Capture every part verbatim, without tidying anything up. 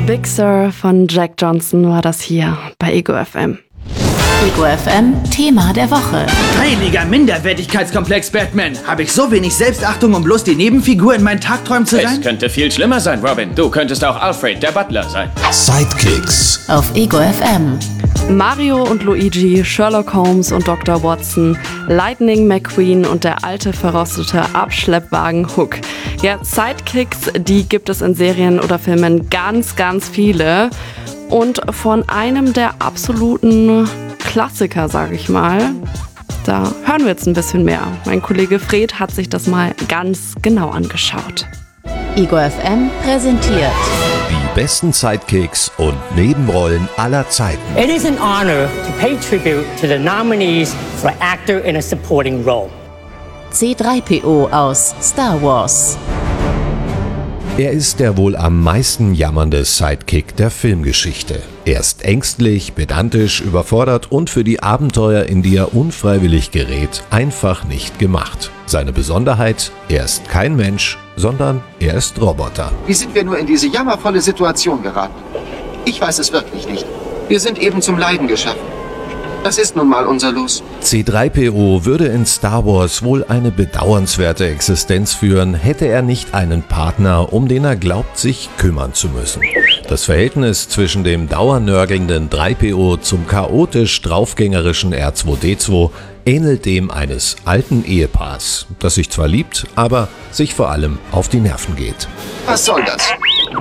Big Sur von Jack Johnson war das hier bei Ego F M. Ego F M, Thema der Woche. Heiliger Minderwertigkeitskomplex, Batman. Habe ich so wenig Selbstachtung, um bloß die Nebenfigur in meinen Tagträumen zu sein? Es könnte viel schlimmer sein, Robin. Du könntest auch Alfred, der Butler, sein. Sidekicks Auf Ego F M. Mario und Luigi, Sherlock Holmes und Doktor Watson, Lightning McQueen und der alte verrostete Abschleppwagen Hook. Ja, Sidekicks, die gibt es in Serien oder Filmen ganz, ganz viele. Und von einem der absoluten Klassiker, sage ich mal, da hören wir jetzt ein bisschen mehr. Mein Kollege Fred hat sich das mal ganz genau angeschaut. Ego F M präsentiert Die besten Sidekicks und Nebenrollen aller Zeiten. It is an honor to pay tribute to the nominees for actor in a supporting role. C drei P O aus Star Wars. Er ist der wohl am meisten jammernde Sidekick der Filmgeschichte. Er ist ängstlich, pedantisch, überfordert und für die Abenteuer, in die er unfreiwillig gerät, einfach nicht gemacht. Seine Besonderheit: Er ist kein Mensch, sondern er ist Roboter. Wie sind wir nur in diese jammervolle Situation geraten? Ich weiß es wirklich nicht. Wir sind eben zum Leiden geschaffen. Das ist nun mal unser Los. C drei P O würde in Star Wars wohl eine bedauernswerte Existenz führen, hätte er nicht einen Partner, um den er glaubt, sich kümmern zu müssen. Das Verhältnis zwischen dem dauernörgelnden drei P O zum chaotisch draufgängerischen R zwei D zwei ähnelt dem eines alten Ehepaars, das sich zwar liebt, aber sich vor allem auf die Nerven geht. Was soll das?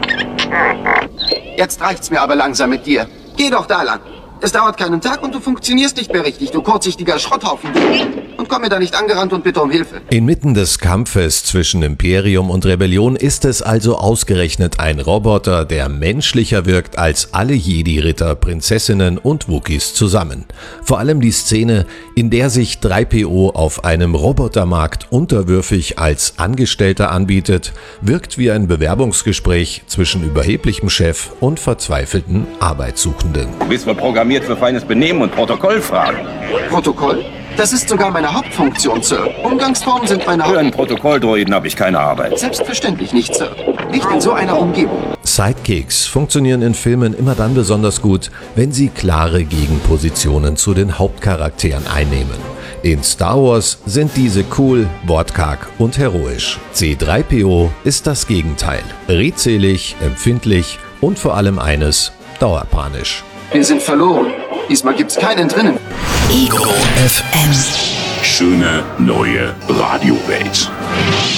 Jetzt reicht's mir aber langsam mit dir. Geh doch da lang. Es dauert keinen Tag und du funktionierst nicht mehr richtig, du kurzsichtiger Schrotthaufen. Und komm mir da nicht angerannt und bitte um Hilfe. Inmitten des Kampfes zwischen Imperium und Rebellion ist es also ausgerechnet ein Roboter, der menschlicher wirkt als alle Jedi-Ritter, Prinzessinnen und Wookiees zusammen. Vor allem die Szene, in der sich drei P O auf einem Robotermarkt unterwürfig als Angestellter anbietet, wirkt wie ein Bewerbungsgespräch zwischen überheblichem Chef und verzweifelten Arbeitssuchenden. Du bist wohl programmiert für feines Benehmen und Protokollfragen. Protokoll? Das ist sogar meine Hauptfunktion, Sir. Umgangsformen sind meine Für Haupt... einen Protokolldroiden habe ich keine Arbeit. Selbstverständlich nicht, Sir. Nicht in so einer Umgebung. Sidekicks funktionieren in Filmen immer dann besonders gut, wenn sie klare Gegenpositionen zu den Hauptcharakteren einnehmen. In Star Wars sind diese cool, wortkarg und heroisch. C drei P O ist das Gegenteil. Redselig, empfindlich und vor allem eines: dauerpanisch. Wir sind verloren. Diesmal gibt's keinen drinnen. Ego F M. Schöne neue Radiowelt.